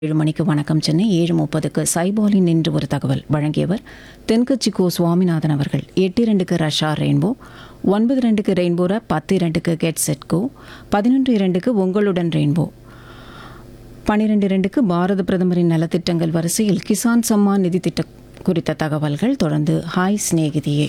7 மணிக்கு வணக்கம் சென்னை, 7:30க்கு சைபாலின் நின்று ஒரு தகவல் வழங்கியவர் தென்கட்சி கோ சுவாமிநாதன் அவர்கள். 8:02க்கு Rasha rainbow, 9:02க்கு rainbow rape, 10:02க்கு get set go, 11:02க்கு உங்களுடன் ரெயின்போ, 12:02க்கு பாரத பிரதமரின் நலத்திட்டங்கள் வரிசையில் கிசான் சம்மான் நிதி திட்டம் குறித்த தகவல்கள். தொடர்ந்து ஹாய் சிநேகிதியே.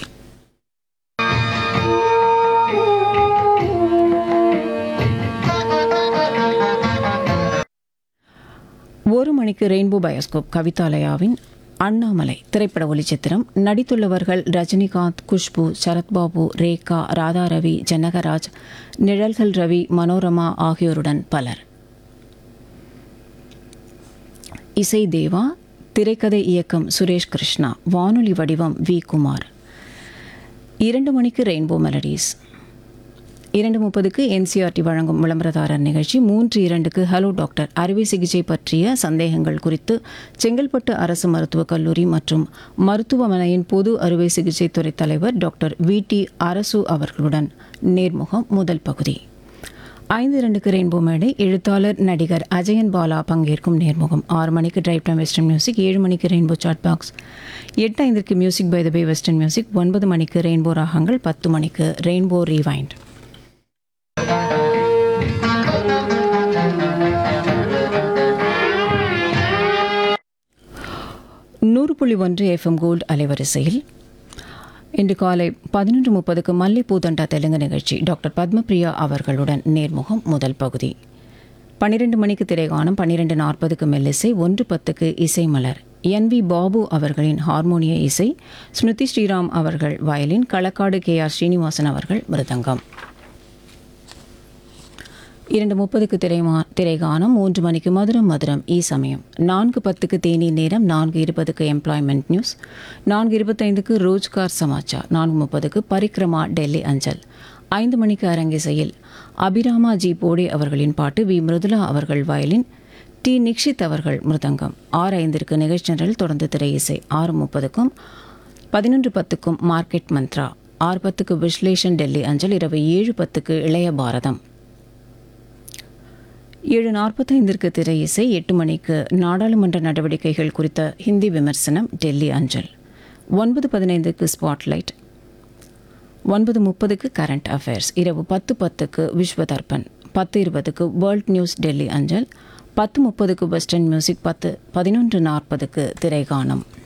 ஒரு மணிக்கு ரெயின்போ பயோஸ்கோப் கவிதாலயாவின் அண்ணாமலை திரைப்பட ஒளிச்சித்திரம். நடித்துள்ளவர்கள் ரஜினிகாந்த், குஷ்பு, சரத்பாபு, ரேகா, ராதாரவி, ஜனகராஜ், நிழல்கள் ரவி, மனோரமா ஆகியோருடன் பலர். இசை தேவா, திரைக்கதை இயக்கம் சுரேஷ் கிருஷ்ணா, வானொலி வடிவம் வி குமார். 2 மணிக்கு ரெயின்போ மெலடிஸ். 2:30க்கு என்சிஆர்டி வழங்கும் விளம்பரதாரர் நிகழ்ச்சி. 3:02க்கு ஹலோ டாக்டர், அறுவை சிகிச்சை பற்றிய சந்தேகங்கள் குறித்து செங்கல்பட்டு அரசு மருத்துவக் கல்லூரி மற்றும் மருத்துவமனையின் பொது அறுவை சிகிச்சை துறை தலைவர் டாக்டர் வி.டி. அரசு அவர்களுடன் நேர்முகம் முதல் பகுதி. 5:02க்கு ரெயின்போ மேடை, எழுத்தாளர் நடிகர் அஜயன் பாலா பங்கேற்கும் நேர்முகம். 6 மணிக்கு டிரைவ் டைம் வெஸ்டர்ன் மியூசிக். 7 மணிக்கு rainbow chat box. 8:05க்கு music by the pay western music. 9 மணிக்கு ரெயின்போ ராகங்கள். 10 மணிக்கு ரெயின்போ ரீவைண்ட். 100.1 FM கோல்டு அலைவரிசையில் இன்று காலை 11:30க்கு மல்லிப்பூ தண்டா தெலுங்கு நிகழ்ச்சி. டாக்டர் பத்மபிரியா அவர்களுடன் நேர்முகம் முதல் பகுதி. 12 மணிக்கு திரைகானம். 12:40க்கு மெல்லிசை. 1:10க்கு இசை மலர். NV பாபு அவர்களின் ஹார்மோனிய இசை, ஸ்மிருதி ஸ்ரீராம் அவர்கள் வயலின், களக்காடு KR ஸ்ரீனிவாசன் அவர்கள் மிருதங்கம். 2:30க்கு திரைகானம். 3 மணிக்கு மதுரம் மதுரம் ஈ சமயம். 4:10க்கு தேநீர் நேரம். 4:20க்கு எம்ப்ளாய்மெண்ட் நியூஸ். 4:25க்கு ரோஜ்கார் சமாச்சார். 4:30க்கு பரிக்ரமா டெல்லி அஞ்சல். 5 மணிக்கு அரங்கிசையில் அபிராமா ஜி போடே அவர்களின் பாட்டு, வி மிருதுலா அவர்கள் வயலின், டி நிக்ஷித் அவர்கள் மிருதங்கம். 6:05க்கு நிகழ்ச்சிகள். தொடர்ந்து திரை இசை. 6:30க்கும் 11:10க்கும் மார்க்கெட் மந்த்ரா. 6:10க்கு விஸ்லேஷன் டெல்லி அஞ்சல். இரவு 7:10க்கு இளைய பாரதம். 7:45ற்கு திரை இசை. 8 மணிக்கு நாடாளுமன்ற நடவடிக்கைகள் குறித்த ஹிந்தி விமர்சனம் டெல்லி அஞ்சல். 9:15க்கு ஸ்பாட்லைட். 9:30க்கு current affairs. இரவு 10:10க்கு விஸ்வ தர்பன். 10:20க்கு வேர்ல்ட் நியூஸ் டெல்லி அஞ்சல். 10:30க்கு வெஸ்டர்ன் மியூசிக். 11:40க்கு திரைகானம்.